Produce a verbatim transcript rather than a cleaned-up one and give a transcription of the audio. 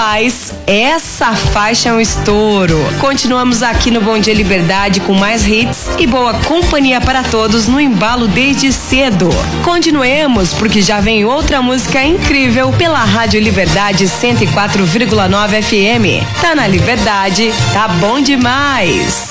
Rapaz, essa faixa é um estouro. Continuamos aqui no Bom Dia Liberdade com mais hits e boa companhia para todos no embalo desde cedo. Continuemos, porque já vem outra música incrível pela Rádio Liberdade cento e quatro vírgula nove F M. Tá na Liberdade, tá bom demais.